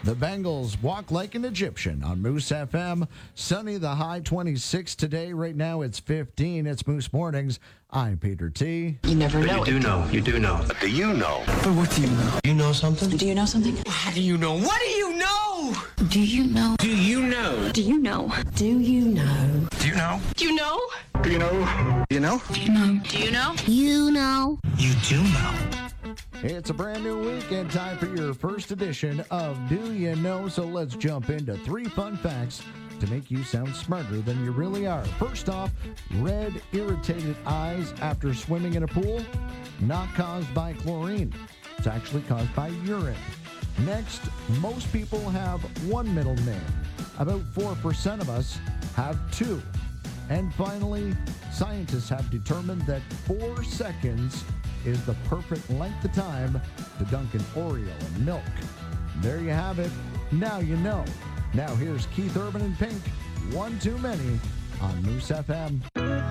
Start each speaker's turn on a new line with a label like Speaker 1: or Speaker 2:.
Speaker 1: The Bengals walk like an Egyptian on Moose FM. Sunny, the high 26 today. Right now it's 15. It's Moose Mornings. I'm Peter T.
Speaker 2: You never know.
Speaker 3: You do know. You do know.
Speaker 4: What do you know?
Speaker 3: But what do you know? You know something?
Speaker 2: Do you know something?
Speaker 3: How do you know? What do you know?
Speaker 2: Do you know?
Speaker 3: Do you know?
Speaker 2: Do you know? Do you know?
Speaker 3: Do you know?
Speaker 2: Do you know?
Speaker 4: Do you know?
Speaker 3: Do you know?
Speaker 2: Do you know? Do you know?
Speaker 5: You know.
Speaker 3: You do know.
Speaker 1: It's a brand new week and time for your first edition of Do You Know? So let's jump into 3 fun facts to make you sound smarter than you really are. First off, red, irritated eyes after swimming in a pool, not caused by chlorine. It's actually caused by urine. Next, most people have one middle name. About 4% of us have 2. And finally, scientists have determined that 4 seconds is the perfect length of time to dunk an Oreo in milk. There you have it. Now you know. Now here's Keith Urban and Pink, One Too Many on Moose FM.